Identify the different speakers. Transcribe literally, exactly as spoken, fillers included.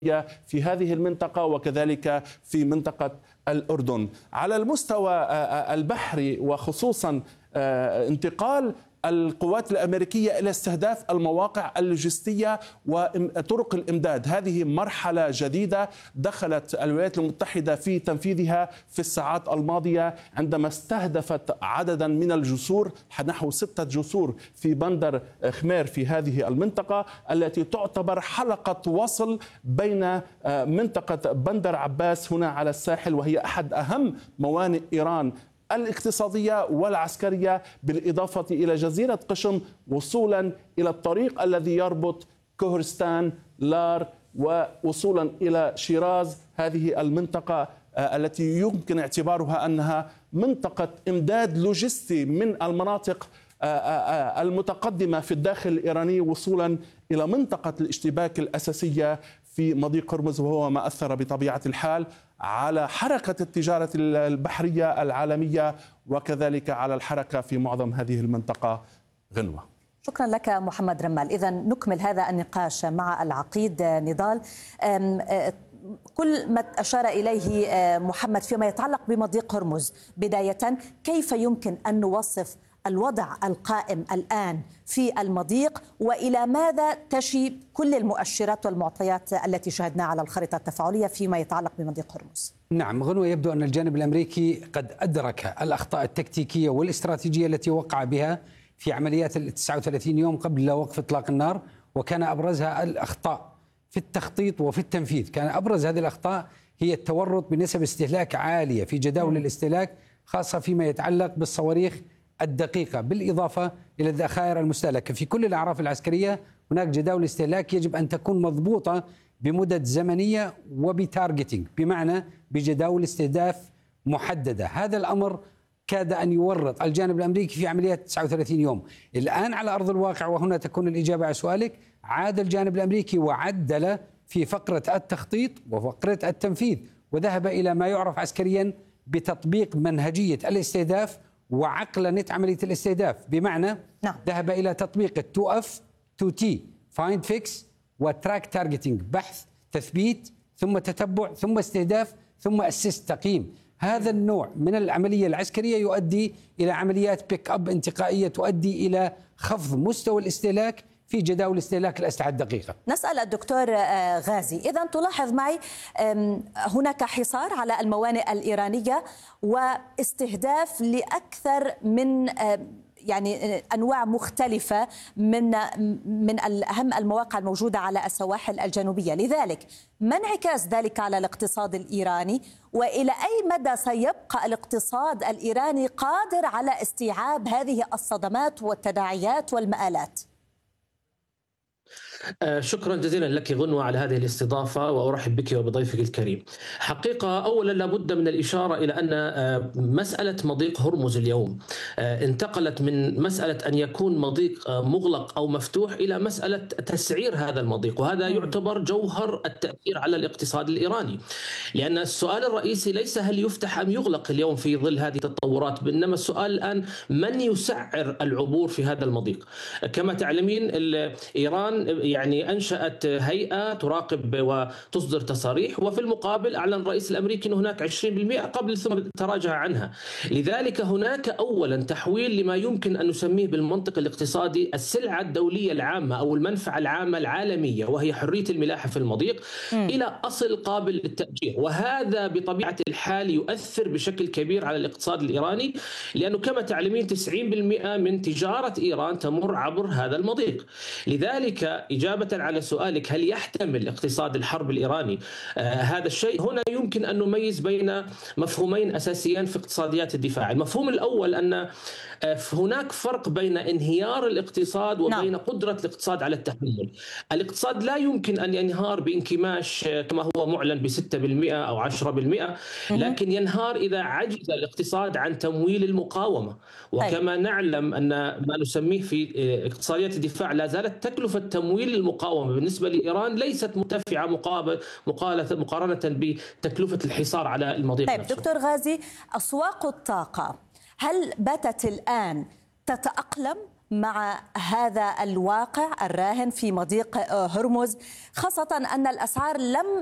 Speaker 1: في هذه المنطقة وكذلك في منطقة الأردن. على المستوى البحري وخصوصا انتقال القوات الأمريكية إلى استهداف المواقع اللوجستية وطرق الإمداد، هذه مرحلة جديدة دخلت الولايات المتحدة في تنفيذها في الساعات الماضية عندما استهدفت عددا من الجسور، نحو ستة جسور في بندر خمير في هذه المنطقة التي تعتبر حلقة وصل بين منطقة بندر عباس هنا على الساحل، وهي أحد أهم موانئ إيران الاقتصادية والعسكرية، بالإضافة إلى جزيرة قشم وصولا إلى الطريق الذي يربط كهرستان لار ووصولا إلى شيراز، هذه المنطقة التي يمكن اعتبارها أنها منطقة إمداد لوجستي من المناطق المتقدمة في الداخل الإيراني وصولا إلى منطقة الاشتباك الأساسية في مضيق هرمز، وهو ما أثر بطبيعة الحال على حركة التجارة البحرية العالمية وكذلك على الحركة في معظم هذه المنطقة. غنوة،
Speaker 2: شكرا لك محمد رمال. إذا نكمل هذا النقاش مع العقيد نضال. كل ما أشار إليه محمد فيما يتعلق بمضيق هرمز، بداية كيف يمكن أن نوصف الوضع القائم الآن في المضيق، وإلى ماذا تشي كل المؤشرات والمعطيات التي شاهدناها على الخريطة التفاعلية فيما يتعلق بمضيق هرمز؟
Speaker 3: نعم غنوة، يبدو أن الجانب الأمريكي قد أدرك الأخطاء التكتيكية والاستراتيجية التي وقع بها في عمليات التسعة وثلاثين يوم قبل وقف إطلاق النار، وكان أبرزها الأخطاء في التخطيط وفي التنفيذ. كان أبرز هذه الأخطاء هي التورط بنسب استهلاك عالية في جداول الاستهلاك، خاصة فيما يتعلق بالصواريخ الدقيقة، بالإضافة إلى الذخائر المستهلكة. في كل الأعراف العسكرية هناك جداول استهلاك يجب أن تكون مضبوطة بمدد زمنية وبتارجتينج، بمعنى بجداول استهداف محددة. هذا الأمر كاد أن يورط الجانب الأمريكي في عمليات تسعة وثلاثين يوم. الآن على أرض الواقع، وهنا تكون الإجابة على سؤالك، عاد الجانب الأمريكي وعدل في فقرة التخطيط وفقرة التنفيذ، وذهب إلى ما يعرف عسكريا بتطبيق منهجية الاستهداف وعقلنة عملية الاستهداف، بمعنى نعم. ذهب إلى تطبيق التو اف تو تي فايند فيكس وتراك تارجتينج، بحث تثبيت ثم تتبع ثم استهداف ثم اسيست تقييم. هذا النوع من العملية العسكرية يؤدي إلى عمليات بيك أب انتقائية تؤدي إلى خفض مستوى الاستهلاك في جداول استهلاك الأسلحة الدقيقة.
Speaker 2: نسأل الدكتور غازي، إذا تلاحظ معي هناك حصار على الموانئ الإيرانية واستهداف لأكثر من يعني أنواع مختلفة من من أهم المواقع الموجودة على السواحل الجنوبية، لذلك ما انعكاس ذلك على الاقتصاد الإيراني، وإلى أي مدى سيبقى الاقتصاد الإيراني قادر على استيعاب هذه الصدمات والتداعيات والمآلات؟
Speaker 4: شكرا جزيلا لك غنوة على هذه الاستضافة، وأرحب بك وبضيفك الكريم. حقيقة أولا لابد من الإشارة إلى أن مسألة مضيق هرمز اليوم انتقلت من مسألة أن يكون مضيق مغلق أو مفتوح إلى مسألة تسعير هذا المضيق، وهذا يعتبر جوهر التأثير على الاقتصاد الإيراني، لأن السؤال الرئيسي ليس هل يفتح أم يغلق اليوم في ظل هذه التطورات، بينما السؤال الآن من يسعر العبور في هذا المضيق. كما تعلمين إيران يعني أنشأت هيئة تراقب وتصدر تصاريح، وفي المقابل أعلن الرئيس الأمريكي أن هناك عشرين بالمئة قبل ثم تراجع عنها. لذلك هناك أولا تحويل لما يمكن أن نسميه بالمنطق الاقتصادي السلعة الدولية العامة أو المنفعة العامة العالمية، وهي حرية الملاحة في المضيق، م. إلى أصل قابل للتأجير، وهذا بطبيعة الحال يؤثر بشكل كبير على الاقتصاد الإيراني، لأنه كما تعلمين تسعين بالمئة من تجارة إيران تمر عبر هذا المضيق. لذلك إجابة على سؤالك هل يحتمل اقتصاد الحرب الإيراني آه هذا الشيء، هنا يمكن أن نميز بين مفهومين أساسيين في اقتصاديات الدفاع. المفهوم الأول أن آه هناك فرق بين انهيار الاقتصاد وبين نعم. قدرة الاقتصاد على التحمل. الاقتصاد لا يمكن أن ينهار بانكماش آه كما هو معلن بستة بالمئة أو عشرة بالمئة، لكن ينهار إذا عجز الاقتصاد عن تمويل المقاومة، وكما أي. نعلم أن ما نسميه في آه اقتصاديات الدفاع لا زالت تكلفة تمويل المقاومة بالنسبة لإيران ليست مرتفعة مقارنة بتكلفة الحصار على المضيق.
Speaker 2: طيب نفسه. دكتور غازي، أسواق الطاقة هل باتت الآن تتأقلم مع هذا الواقع الراهن في مضيق هرمز، خاصة أن الأسعار لم